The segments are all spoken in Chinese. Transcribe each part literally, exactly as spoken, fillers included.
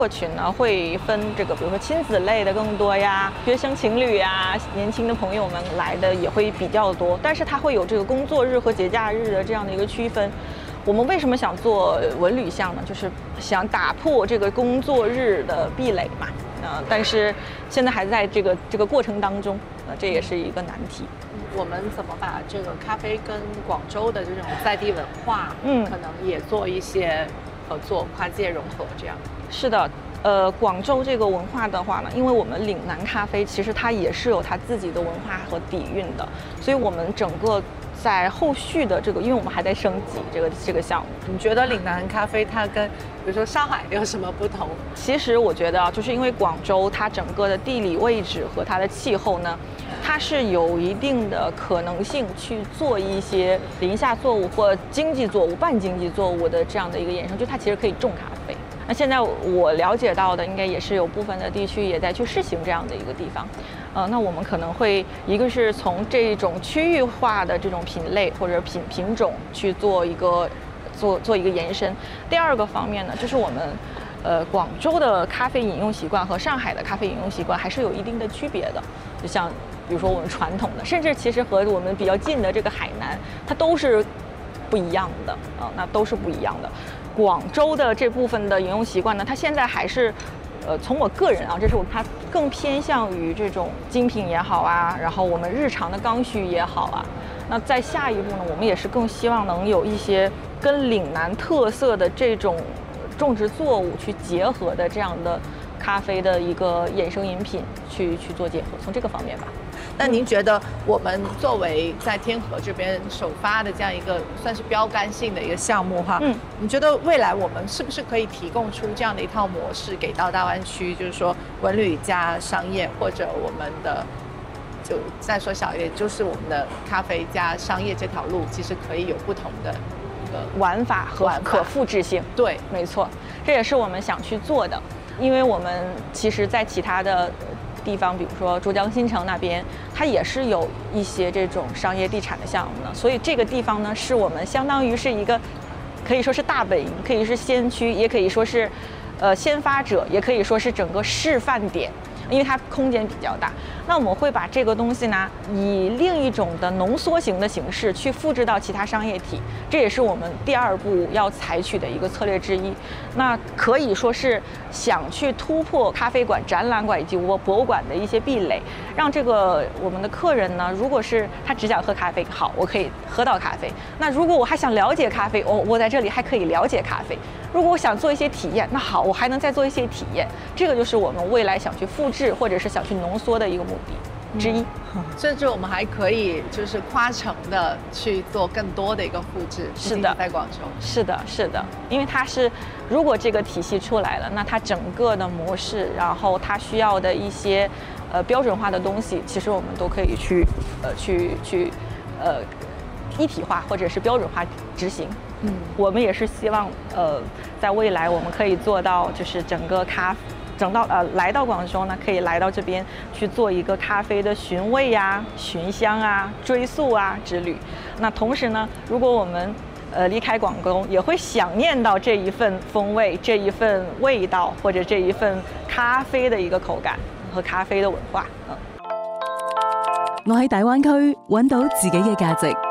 客群呢会分这个，比如说亲子类的更多呀，学生情侣呀，年轻的朋友们来的也会比较多，但是它会有这个工作日和节假日的这样的一个区分。我们为什么想做文旅项呢？就是想打破这个工作日的壁垒嘛。呃，但是现在还在这个这个过程当中，呃，这也是一个难题。 我们怎么把这个咖啡跟广州的这种在地文化， 嗯， 可能也做一些合作、跨界融合这样？ 是的，呃，广州这个文化的话呢，因为我们岭南咖啡其实它也是有它自己的文化和底蕴的，所以我们整个在后续的这个，因为我们还在升级这个这个项目。 你觉得岭南咖啡它跟比如说上海有什么不同？ 其实我觉得啊，就是因为广州它整个的地理位置和它的气候呢，它是有一定的可能性去做一些林下作物或经济作物、半经济作物的这样的一个衍生，就它其实可以种咖啡。那现在我了解到的，应该也是有部分的地区也在去试行这样的一个地方。呃，那我们可能会一个是从这种区域化的这种品类或者品品种去做一个做做一个延伸。第二个方面呢，就是我们呃广州的咖啡饮用习惯和上海的咖啡饮用习惯还是有一定的区别的。就像比如说我们传统的，甚至其实和我们比较近的这个海南，它都是不一样的啊、呃，那都是不一样的。广州的这部分的饮用习惯呢，它现在还是，呃，从我个人啊，这是我它更偏向于这种精品也好啊，然后我们日常的刚需也好啊。那在下一步呢，我们也是更希望能有一些跟岭南特色的这种种植作物去结合的这样的咖啡的一个衍生饮品去去做结合，从这个方面吧。 那您觉得我们作为在天河这边首发的这样一个算是标杆性的一个项目哈，嗯，你觉得未来我们是不是可以提供出这样的一套模式给到大湾区，就是说文旅加商业，或者我们的就再说小一点，就是我们的咖啡加商业这条路，其实可以有不同的一个玩法和可复制性。 对， 没错，这也是我们想去做的，因为我们其实在其他的地方，比如说珠江新城那边，它也是有一些这种商业地产的项目呢，所以这个地方呢，是我们相当于是一个，可以说是大本营，可以是先驱，也可以说是，呃，先发者，也可以说是整个示范点，因为它空间比较大。那我们会把这个东西呢，以另一种的浓缩型的形式去复制到其他商业体，这也是我们第二步要采取的一个策略之一。那可以说是想去突破咖啡馆、展览馆以及博博物馆的一些壁垒，让这个我们的客人呢，如果是他只想喝咖啡，好，我可以喝到咖啡。那如果我还想了解咖啡，我、哦、我在这里还可以了解咖啡。如果我想做一些体验，那好，我还能再做一些体验。这个就是我们未来想去复制或者是想去浓缩的一个目的之一。 嗯、甚至我们还可以就是跨城的去做更多的一个复制。 是的， 在广州。 是的，是的，因为它是，如果这个体系出来了，那它整个的模式，然后它需要的一些呃标准化的东西，其实我们都可以去呃去去呃一体化或者是标准化执行。嗯，我们也是希望，呃，在未来我们可以做到，就是整个咖，整到呃来到广州呢，可以来到这边去做一个咖啡的寻味呀、寻香啊、追溯啊之旅。那同时呢，如果我们呃离开广州，也会想念到这一份風味、這一份味道，或者這一份咖啡的一個口感和咖啡的文化。嗯， 我喺大灣區揾到自己嘅價值。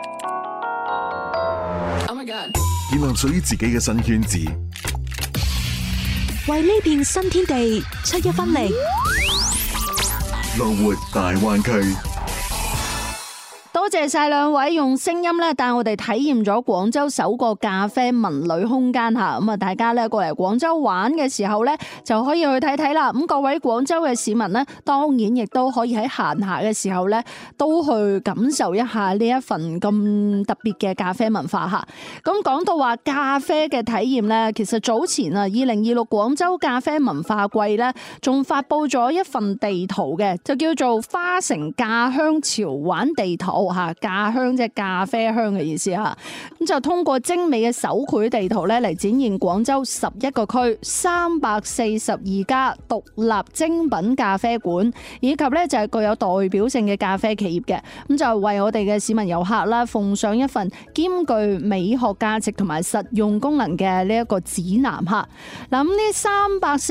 建立屬於自己嘅新圈子， 為呢片新天地出一分力。 樂活大灣區。 多謝晒兩位用聲音咧帶我哋體驗咗廣州首個咖啡文旅空間嚇，咁啊大家咧過嚟廣州玩嘅時候咧就可以去睇睇啦。咁各位廣州嘅市民呢，當然亦都可以喺閒暇嘅時候咧都去感受一下呢一份咁特別嘅咖啡文化嚇。咁講到話咖啡嘅體驗咧，其實早前啊二零二六廣州咖啡文化季咧仲發布咗一份地圖嘅，就叫做花城咖鄉潮玩地圖。咖鄉即係咖啡香嘅意思嚇，咁就通過精美嘅手繪地圖咧嚟展現廣州十一個區、三百四十二家獨立精品咖啡館，以及咧就係具有代表性嘅咖啡企業嘅，咁就為我哋嘅市民遊客啦奉上一份兼具美學價值同埋實用功能嘅呢一個指南嚇。嗱，咁呢三百四